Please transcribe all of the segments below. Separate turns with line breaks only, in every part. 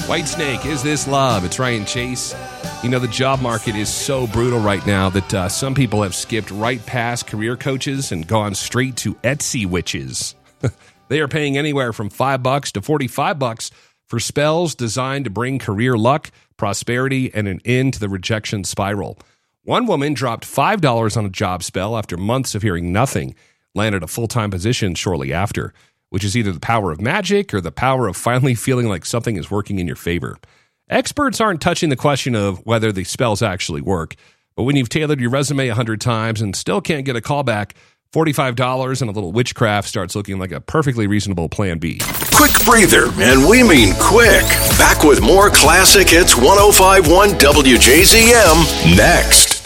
Whitesnake, Is This Love? It's Ryan Chase. You know, the job market is so brutal right now that some people have skipped right past career coaches and gone straight to Etsy witches. They are paying anywhere from $5 to $45 for spells designed to bring career luck, prosperity, and an end to the rejection spiral. One woman dropped $5 on a job spell after months of hearing nothing, landed a full-time position shortly after, which is either the power of magic or the power of finally feeling like something is working in your favor. Experts aren't touching the question of whether the spells actually work, but when you've tailored your resume 100 times and still can't get a call back, $45 and a little witchcraft starts looking like a perfectly reasonable plan B.
Quick breather, and we mean quick. Back with more classic hits 105.1 WJZM next.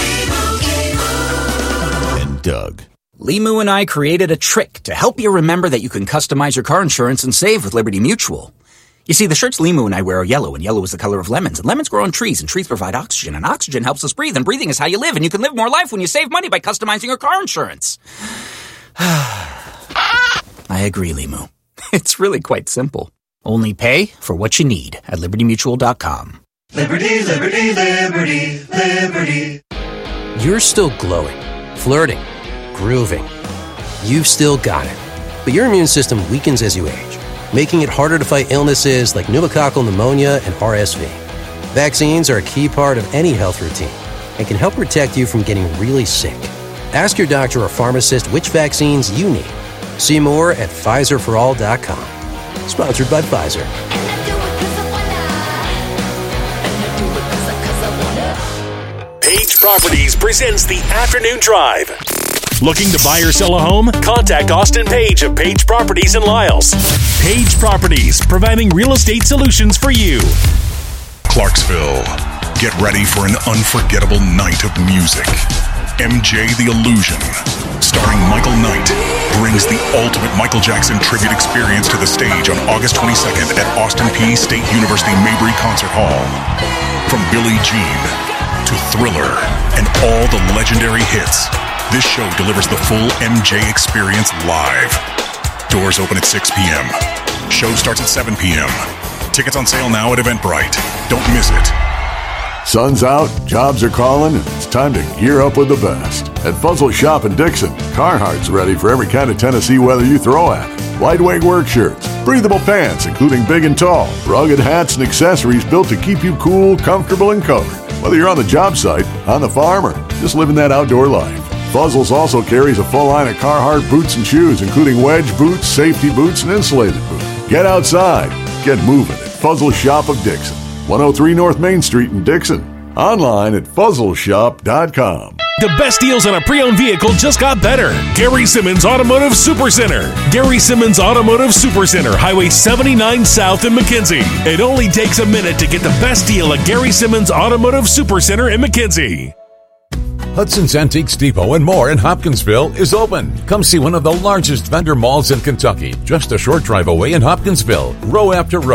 And Doug.
Limu and I created a trick to help you remember that you can customize your car insurance and save with Liberty Mutual. You see, the shirts Limu and I wear are yellow, and yellow is the color of lemons, and lemons grow on trees, and trees provide oxygen, and oxygen helps us breathe, and breathing is how you live, and you can live more life when you save money by customizing your car insurance. I agree, Limu. It's really quite simple. Only pay for what you need at LibertyMutual.com.
Liberty, liberty, liberty, liberty.
You're still glowing, flirting, grooving. You've still got it. But your immune system weakens as you age, making it harder to fight illnesses like pneumococcal pneumonia and RSV. Vaccines are a key part of any health routine and can help protect you from getting really sick. Ask your doctor or pharmacist which vaccines you need. See more at PfizerForAll.com. Sponsored by Pfizer.
Page Properties presents the Afternoon Drive. Looking to buy or sell a home? Contact Austin Page of Page Properties in Lyles. Page Properties, providing real estate solutions for you.
Clarksville, get ready for an unforgettable night of music. MJ the Illusion, starring Michael Knight, brings the ultimate Michael Jackson tribute experience to the stage on August 22nd at Austin Peay State University Mabry Concert Hall. From Billie Jean to Thriller and all the legendary hits, this show delivers the full MJ experience live. Doors open at 6 p.m. Show starts at 7 p.m. Tickets on sale now at Eventbrite. Don't miss it.
Sun's out, jobs are calling, and it's time to gear up with the best. At Fuzzle Shop in Dixon, Carhartt's ready for every kind of Tennessee weather you throw at it. Lightweight work shirts, breathable pants, including big and tall, rugged hats and accessories built to keep you cool, comfortable, and covered. Whether you're on the job site, on the farm, or just living that outdoor life. Fuzzles also carries a full line of Carhartt boots and shoes, including wedge boots, safety boots, and insulated boots. Get outside. Get moving at Fuzzle Shop of Dixon. 103 North Main Street in Dixon. Online at fuzzleshop.com.
The best deals on a pre-owned vehicle just got better. Gary Simmons Automotive Supercenter. Gary Simmons Automotive Supercenter, Highway 79 South in McKenzie. It only takes a minute to get the best deal at Gary Simmons Automotive Supercenter in McKenzie.
Hudson's Antiques Depot and more in Hopkinsville is open. Come see one of the largest vendor malls in Kentucky, just a short drive away in Hopkinsville, row after row.